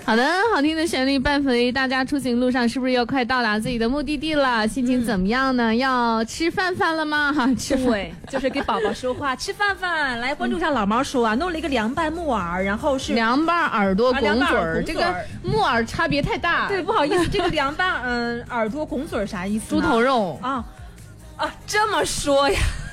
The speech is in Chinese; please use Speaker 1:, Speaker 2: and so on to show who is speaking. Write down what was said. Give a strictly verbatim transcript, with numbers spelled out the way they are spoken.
Speaker 1: 好的，好听的旋律伴随大家出行路上，是不是又快到达自己的目的地了？心情怎么样呢？嗯、要吃饭饭了吗？哈，吃
Speaker 2: 对，就是给宝宝说话，吃饭饭。来关注一下老毛叔啊，弄了一个凉拌木耳，然后是
Speaker 1: 凉拌耳朵拱嘴儿、
Speaker 2: 啊，
Speaker 1: 这个木耳差别太大。
Speaker 2: 对，不好意思，这个凉拌嗯、呃、耳朵拱嘴儿啥意思？
Speaker 1: 猪头肉
Speaker 2: 啊啊，这么说呀。